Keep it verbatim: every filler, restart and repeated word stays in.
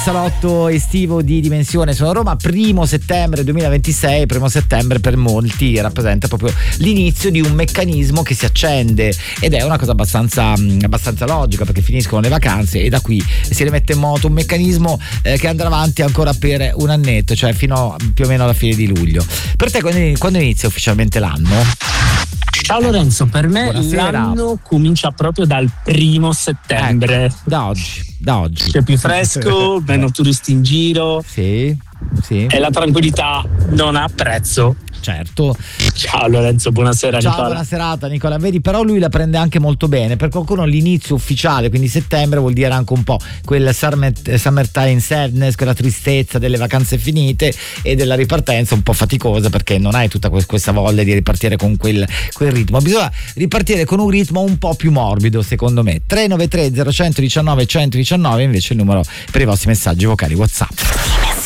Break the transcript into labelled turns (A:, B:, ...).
A: salotto estivo di Dimensione sono a Roma. Primo settembre duemilaventisei, primo settembre per molti rappresenta proprio l'inizio di un meccanismo che si accende, ed è una cosa abbastanza, abbastanza logica, perché finiscono le vacanze e da qui si rimette in moto un meccanismo eh, che andrà avanti ancora per un annetto, cioè fino a, più o meno alla fine di luglio. Per te quando, quando inizia ufficialmente l'anno?
B: Ciao Lorenzo, per me
A: Buonasera.
B: L'anno comincia proprio dal primo settembre.
A: Ecco, da oggi, da oggi.
B: C'è più fresco, meno turisti in giro.
A: Sì, sì.
B: E la tranquillità non ha prezzo.
A: Certo.
B: Ciao Lorenzo, buonasera.
A: Ciao,
B: Nicola.
A: buona serata Nicola. Vedi, però lui la prende anche molto bene. Per qualcuno l'inizio ufficiale, quindi settembre, vuol dire anche un po' quel summer, summertime sadness, quella tristezza delle vacanze finite e della ripartenza un po' faticosa, perché non hai tutta questa voglia di ripartire con quel, quel ritmo. Bisogna ripartire con un ritmo un po' più morbido, secondo me. tre nove tre zero uno uno uno uno uno invece il numero per i vostri messaggi vocali WhatsApp.